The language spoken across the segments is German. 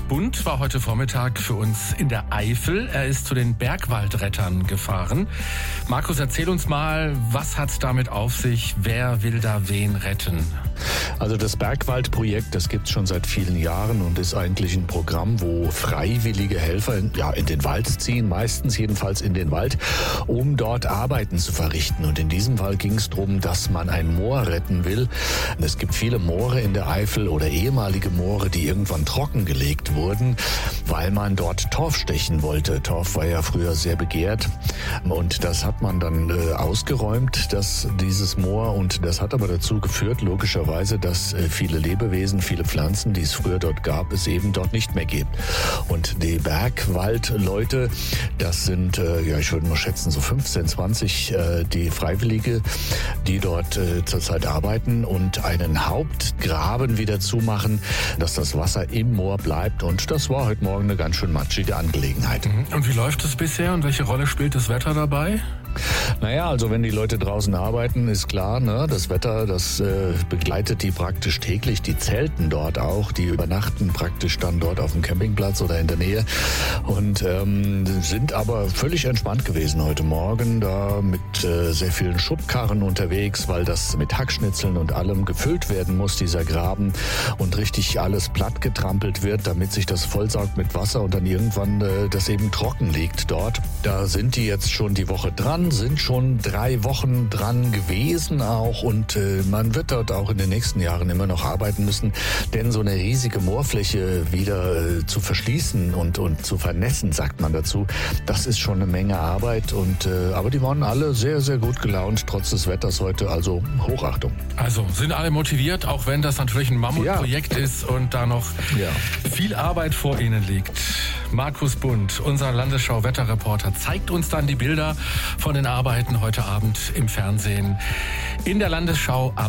Bunt war heute Vormittag für uns in der Eifel. Er ist zu den Bergwaldrettern gefahren. Markus, erzähl uns mal, was hat's damit auf sich? Wer will da wen retten? Also das Bergwaldprojekt, das gibt's schon seit vielen Jahren und ist eigentlich ein Programm, wo freiwillige Helfer in den Wald ziehen, meistens jedenfalls in den Wald, um dort Arbeiten zu verrichten. Und in diesem Fall ging es darum, dass man ein Moor retten will. Es gibt viele Moore in der Eifel oder ehemalige Moore, die irgendwann trockengelegt wurden, weil man dort Torf stechen wollte. Torf war ja früher sehr begehrt und das hat man dann ausgeräumt, dieses Moor, und das hat aber dazu geführt, logischerweise, dass viele Lebewesen, viele Pflanzen, die es früher dort gab, es eben dort nicht mehr gibt. Und die Bergwaldleute, das sind, ich würde mal schätzen, so 15, 20 die Freiwillige, die dort zurzeit arbeiten und einen Hauptgraben wieder zumachen, dass das Wasser im Moor bleibt. Und das war heute Morgen eine ganz schön matschige Angelegenheit. Und wie läuft es bisher und welche Rolle spielt das Wetter dabei? Naja, also wenn die Leute draußen arbeiten, ist klar, ne, das Wetter, das begleitet die praktisch täglich. Die zelten dort auch, die übernachten praktisch dann dort auf dem Campingplatz oder in der Nähe und sind aber völlig entspannt gewesen heute Morgen, da mit sehr vielen Schubkarren unterwegs, weil das mit Hackschnitzeln und allem gefüllt werden muss, dieser Graben, und richtig alles platt getrampelt wird, damit sich das vollsaugt mit Wasser und dann irgendwann das eben trocken liegt dort. Da sind die jetzt schon die Woche dran, sind schon 3 Wochen dran gewesen auch, und man wird dort auch in den nächsten Jahren immer noch arbeiten müssen, denn so eine riesige Moorfläche wieder zu verschließen und zu vernässen, sagt man dazu, das ist schon eine Menge Arbeit, und aber die waren alle sehr, sehr gut gelaunt, trotz des Wetters heute, also Hochachtung. Also sind alle motiviert, auch wenn das natürlich ein Mammutprojekt ist und da noch viel Arbeit vor ihnen liegt. Markus Bunt, unser Landesschau-Wetterreporter, zeigt uns dann die Bilder von den Arbeiten heute Abend im Fernsehen in der Landesschau ab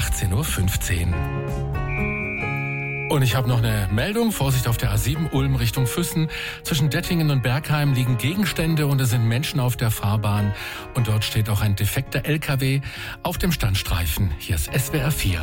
18:15 Uhr. Und ich habe noch eine Meldung. Vorsicht auf der A7 Ulm Richtung Füssen. Zwischen Dettingen und Bergheim liegen Gegenstände und es sind Menschen auf der Fahrbahn. Und dort steht auch ein defekter LKW auf dem Standstreifen. Hier ist SWR 4.